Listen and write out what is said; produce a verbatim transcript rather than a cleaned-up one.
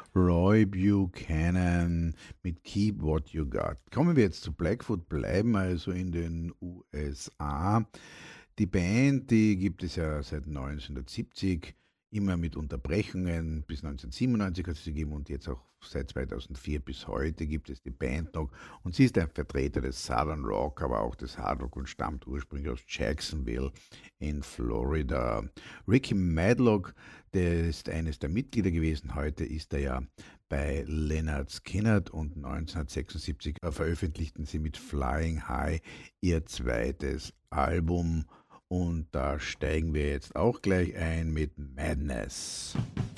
Roy Buchanan mit Keep What You Got. Kommen wir jetzt zu Blackfoot, bleiben also in den U S A. Die Band, die gibt es ja seit neunzehnhundertsiebzig, immer mit Unterbrechungen. Bis neunzehnhundertsiebenundneunzig hat es sie gegeben und jetzt auch seit zweitausendvier bis heute gibt es die Band noch. Und sie ist ein Vertreter des Southern Rock, aber auch des Hard Rock und stammt ursprünglich aus Jacksonville in Florida. Ricky Madlock, der ist eines der Mitglieder gewesen. Heute ist er ja bei Lynyrd Skynyrd und neunzehnhundertsechsundsiebzig veröffentlichten sie mit Flying High ihr zweites Album. Und da steigen wir jetzt auch gleich ein mit Madness.